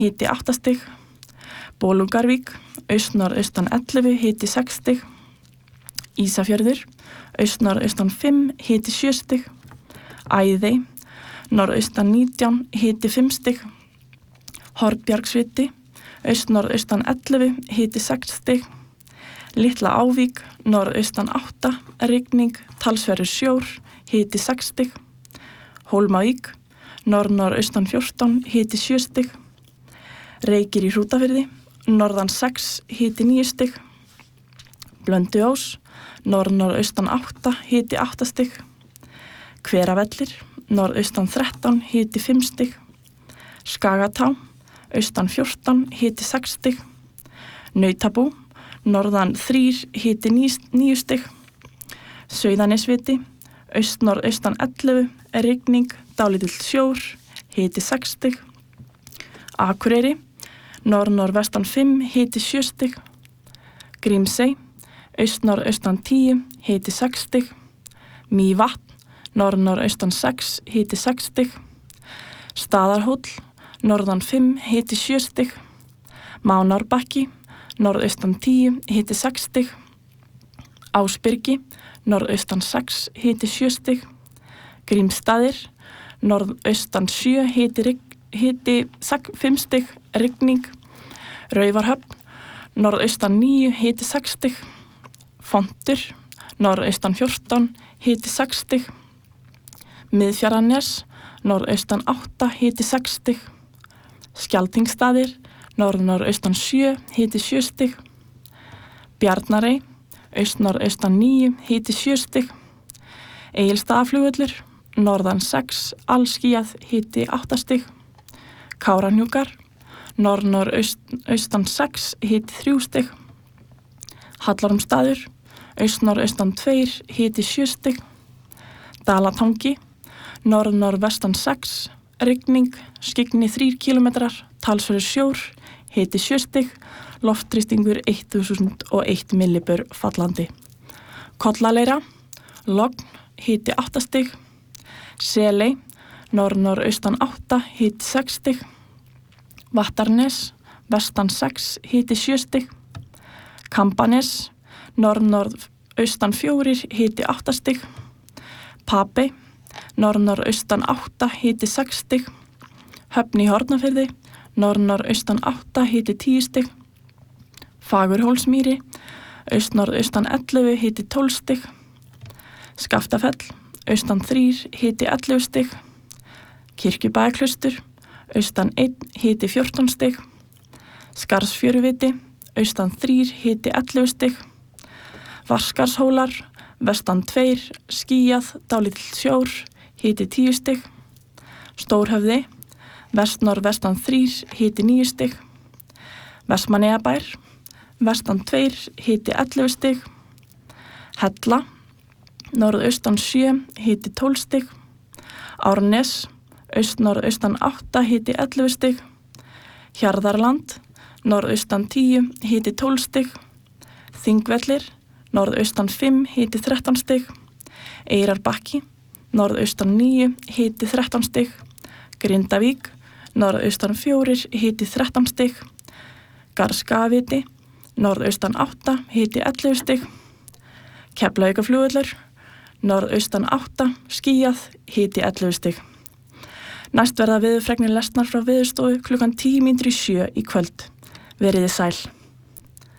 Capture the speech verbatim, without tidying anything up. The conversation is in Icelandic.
hiti átta stig. Bolungarvík, austnorðaustan ellefu, hiti sex stig. Ísafjörður, austnorðaustan fimm, hiti sjö stig. Æðey, norðaustan nítján, hiti fimm stig. Hornbjargsviti, austnorðaustan ellefu, hiti sex stig. Litla Ávík, norðaustan átta, rigning, talsverður sjór, hiti sex stig. Hólmavík, norð-norðaustan fjórtán, hiti sjö stig. Reykir í Hrútafirði, norðan sex, hiti níu stig. Blönduós, norð-norðaustan átta, hiti átta stig. Hveravellir, norðaustan þrettán, hiti fimm stig. Skagatá, austan fjórtán, hiti sex stig. Nautabú, norðan þrír, hiti níu stig. Sauðanesviti, austnorðaustan ellefu, rigning, dálítill sjór, hiti sex stig. Akureyri, norð-norðvestan fimm, hiti sjö stig. Grímsey, austnorðaustan tíu, hiti sex stig. Mývatn, norð-norðaustan sex, hiti sex stig. Staðarhóll, norðan fimm, hiti sjö stig. Mánárbakki, norðaustan tíu, hiti sex stig. Ásbyrgi, norðaustan sex, hiti sjö stig. Grímsstaðir, norðaustan sjö, hiti, hiti fimm stig, rigning. Raufarhöfn, norðaustan níu, hiti sex stig. Fontur, norðaustan fjórtán, hiti sex stig. Miðfjarðarnes, norðaustan átta, hiti sex stig. Skjaltingsstaðir, norð-norðaustan sjö, hiti sjö stig. Bjarnarey, austnorðaustan níu, hiti sjö stig. Egilsstaðaflugvöllur, norðan sex, allskýjað, hiti átta stig. Kárahnjúkar, norð-norðaustan sex, hiti þrjú stig. Hallormsstaður, austnorðaustan tveir, hiti sjö stig. Dalatangi, norð-norðvestan sex, rigning, skyggni þrír kílómetrar, talsverður sjór, hiti sjö stig, loftþrýstingur eitt þúsund og eitt millibör fallandi. Kollaleira, logn, hiti átta stig. Seley, norð-norðaustan átta, hiti sex stig. Vattarnes, vestan sex, hiti sjö stig. Kambanes, norð-norðaustan fjórir, hiti átta stig. Papey, norð-norðaustan átta, hiti sex stig. Höfn í Hornafirði, norð-norðaustan átta, hiti tíu stig. Fagurhólsmýri, austnorðaustan ellefu, hiti tólf stig. Skaftafell, austan þrír, hiti ellefu stig. Kirkjubæjarklaustur, austan einn, hiti fjórtán stig. Skarðsfjöruviti, austan þrír, hiti ellefu stig. Varskarshólar, vestan tveir, skýjað, dálítill sjór, hiti tíu stig. Stórhöfði, vestnorðvestan þrír, hiti níu stig. Vestmannaeyjabær, vestan tveir, hiti ellefu stig. Hella, norðaustan sjö, hiti tólf stig. Árnes, austnorðaustan átta, hiti ellefu stig. Hjarðarland, norðaustan tíu, hiti tólf stig. Þingvellir, norðaustan fimm, hiti þrettán stig. Eyrarbakki, norðaustan níu, hiti þrettán stig. Grindavík, norðaustan fjórir, hiti þrettán stig. Garðskagaviti, norðaustan átta, hiti ellefu stig. Keflavíkurflugvöllur, norðaustan átta, skýjað, hiti ellefu stig. Næst verða veðurfregnir lesnar frá Veðurstofu klukkan tíu mínútur í sjö í kvöld. Veriði sæl.